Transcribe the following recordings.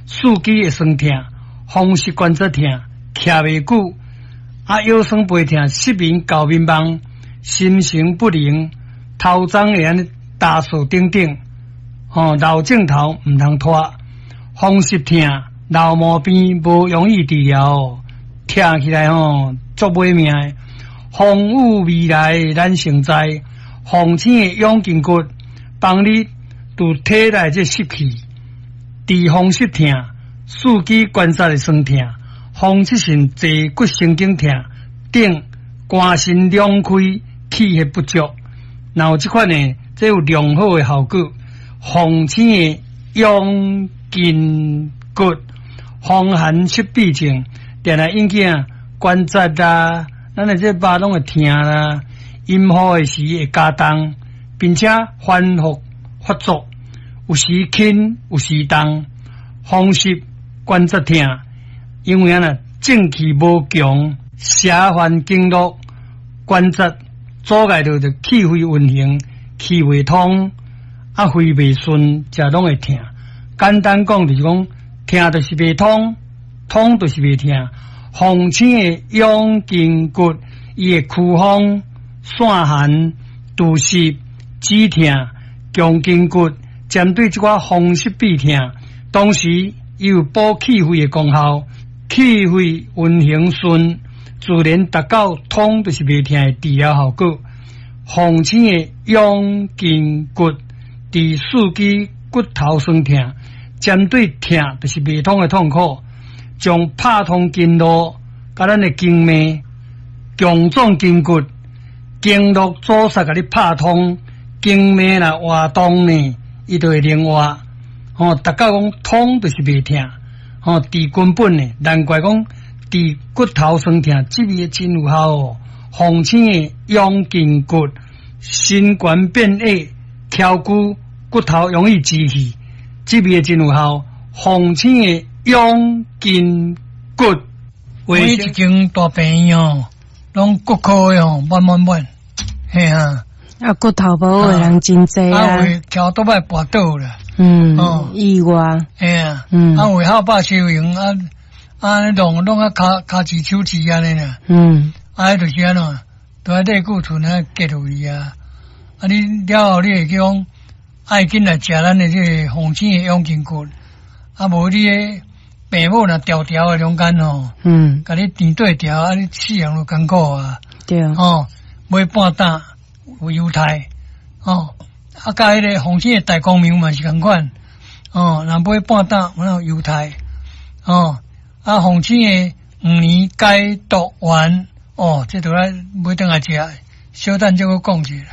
四肢会酸痛，风湿关节痛，徛袂久，腰酸背痛，失眠、搞迷茫，心神不宁，头鬃会安尼打扫等等，老镜头毋通拖，风湿痛、老毛病无容易治疗，听起来足歹命的。风雨未来咱承载，风清的养筋骨，帮你除体内这湿气，治风湿痛、四肢关节的酸痛、风湿性坐骨神经痛等肝肾两开、气血不足，然后这款呢，这有良好的效果。风清的养筋骨，风寒湿痹症，定来引起关节啦。咱的这巴拢会痛啦，阴雨的时会加重，并且反复发作，有时轻，有时重，风湿关节痛，因为正气无强，邪烦经络，关节阻碍到气血运行，气未通，肺未顺，才拢会痛。简单讲就是讲，痛就是未通，通就是未痛。风清的养筋骨，伊会驱风、散寒、除湿、止痛、强筋骨，针对这款风湿痹痛，同时伊有补气血的功效，气血运行顺，自然达到通就是未痛的治疗效果。风清的养筋骨，治四肢骨头酸痛，针对痛就是未通的痛苦。将拍通经络，甲咱的经脉强壮筋骨，经络阻塞，甲你拍通，经脉啦活动呢，伊就会灵活。达到讲通就是袂痛，治根本呢，难怪讲治骨头酸痛，这味真有效哦。风清的养筋骨，心肝变矮，挑骨骨头容易积气，这味真有效。风清的养筋骨， 每一间大病院拢骨科哟，满，嘿啊！ 骨头无好的人真济啊， 会桥都歹跋倒啦， 意外， 嘿啊，会好把修行弄骹趾手指安尼啦，就是安怎，都喺内骨醇结落去啊，你了后你会讲爱紧来食咱的这个风清的养筋骨，无你的病某若调的中间甲你填对调，你饲养就艰苦啊。 对买半担有犹太甲迄个风清的大光明嘛是共款若买半担有犹太风清的5年解毒丸这都来买顿来食，小等再个讲一下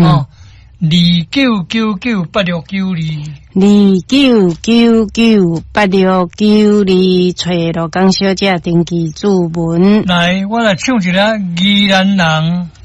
29998692，29998692，找罗江小姐登记注文。 来，我来唱一个宜兰人。